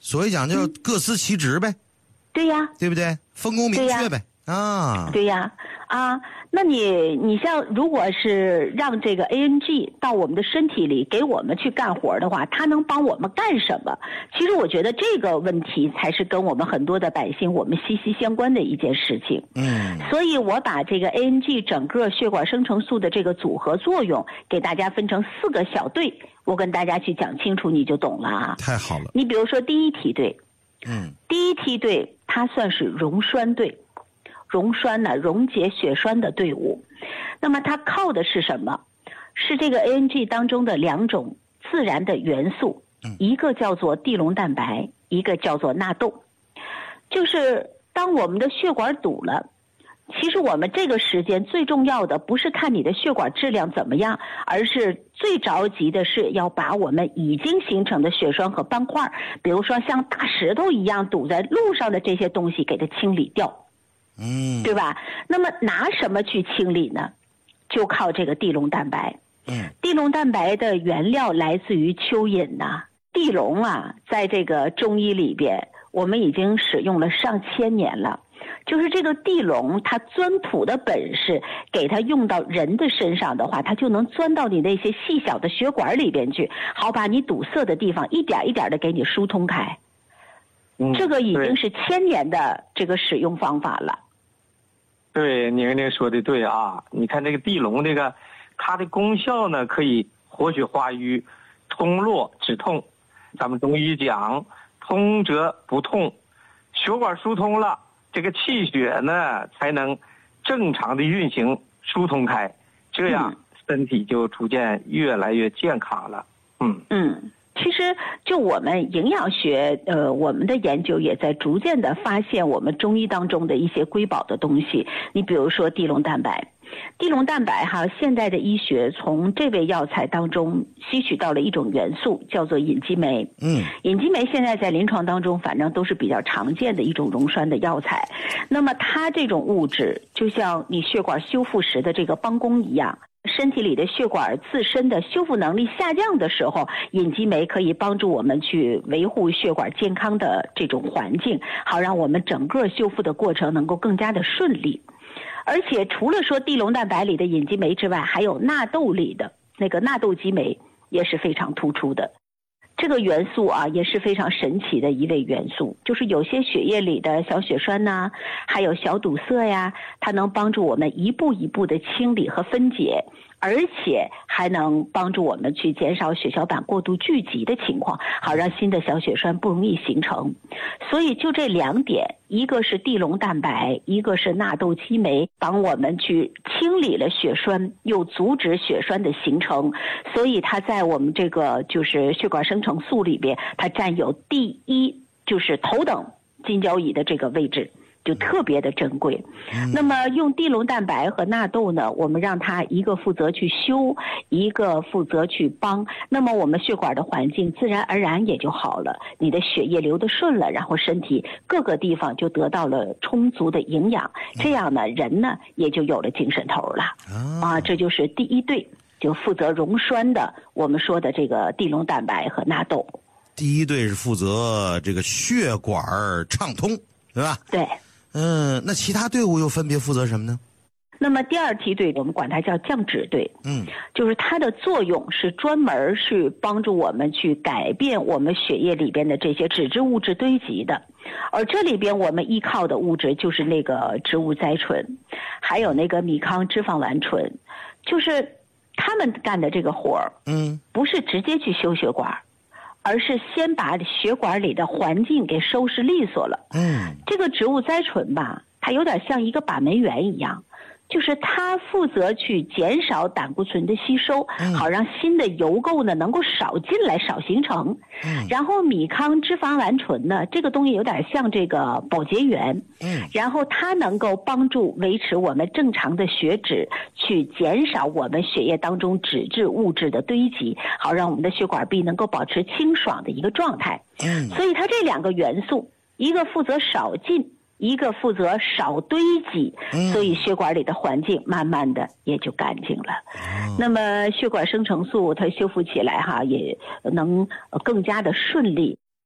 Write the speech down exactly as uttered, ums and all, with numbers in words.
所以讲就各司其职呗。 对呀， 对不对？分工明确呗。啊， 对呀，啊，那你你像如果是让这个 A N G 到我们的身体里给我们去干活的话，它能帮我们干什么？其实我觉得这个问题才是跟我们很多的百姓我们息息相关的一件事情。 嗯， 所以我把这个 A N G 整个血管生成素的这个组合作用给大家分成四个小队，我跟大家去讲清楚，你就懂了啊。 太好了。 你比如说第一梯队， 嗯， 第一梯队它算是溶栓队。溶栓呢，溶解血栓的队伍，那么它靠的是什么？是这个 A N G 当中的两种自然的元素，一个叫做地龙蛋白，一个叫做纳豆。就是当我们的血管堵了，其实我们这个时间最重要的不是看你的血管质量怎么样，而是最着急的是要把我们已经形成的血栓和斑块，比如说像大石头一样堵在路上的这些东西给它清理掉。 嗯， 对吧？那么拿什么去清理呢？就靠这个地龙蛋白。 嗯， 地龙蛋白的原料来自于蚯蚓呐、啊。地龙啊，在这个中医里边，我们已经使用了上千年了。就是这个地龙，它钻土的本事，给它用到人的身上的话，它就能钻到你那些细小的血管里边去，好把你堵塞的地方一点一点的给你疏通开。 嗯， 这个已经是千年的这个使用方法了。 对，宁宁说的对啊！你看这个地龙，这个它的功效呢，可以活血化瘀、通络止痛。咱们中医讲，通则不痛，血管疏通了，这个气血呢才能正常的运行疏通开，这样身体就逐渐越来越健康了。嗯嗯。其实，就我们营养学，呃，我们的研究也在逐渐的发现我们中医当中的一些瑰宝的东西。你比如说地龙蛋白，地龙蛋白哈，现代的医学从这味药材当中吸取到了一种元素，叫做隐激酶。 嗯， 隐激酶现在在临床当中，反正都是比较常见的一种溶栓的药材。那么它这种物质，就像你血管修复时的这个帮工一样。身体里的血管自身的修复能力下降的时候，隐激酶可以帮助我们去维护血管健康的这种环境，好让我们整个修复的过程能够更加的顺利。而且除了说地龙蛋白里的隐激酶之外，还有纳豆里的那个纳豆激酶也是非常突出的。这个元素啊也是非常神奇的一类元素，就是有些血液里的小血栓呐、啊，还有小堵塞呀，它能帮助我们一步一步的清理和分解，而且还能帮助我们去减少血小板过度聚集的情况，好让新的小血栓不容易形成。所以就这两点，一个是地龙蛋白，一个是纳豆激酶，帮我们去清理了血栓，又阻止血栓的形成。所以它在我们这个就是血管生成素里边，它占有第一，就是头等金交椅的这个位置。就特别的珍贵。那么用地龙蛋白和纳豆呢，我们让它一个负责去修，一个负责去帮，那么我们血管的环境自然而然也就好了，你的血液流得顺了，然后身体各个地方就得到了充足的营养，这样呢人呢也就有了精神头了啊，这就是第一对就负责溶栓的我们说的这个地龙蛋白和纳豆。 第一对是负责这个血管畅通，对吧？ 对。 嗯，那其他队伍又分别负责什么呢？ 那么第二梯队我们管它叫降脂队， 嗯， 就是它的作用是专门是帮助我们去改变我们血液里边的这些脂质物质堆积的，而这里边我们依靠的物质就是那个植物甾醇，还有那个米糠脂肪烷醇，就是他们干的这个活儿， 嗯， 不是直接去修血管，而是先把血管里的环境给收拾利索了。 嗯， 这个植物甾醇吧，它有点像一个把门员一样，就是它负责去减少胆固醇的吸收， 嗯、 好让新的油垢呢能够少进来、少形成。 嗯， 然后米糠脂肪烷醇呢，这个东西有点像这个保洁员。 嗯， 然后它能够帮助维持我们正常的血脂，去减少我们血液当中脂质物质的堆积，好让我们的血管壁能够保持清爽的一个状态。 嗯， 所以它这两个元素，一个负责少进，一个负责少堆积，所以血管里的环境慢慢的也就干净了。嗯、那么血管生成素它修复起来哈，也能更加的顺利。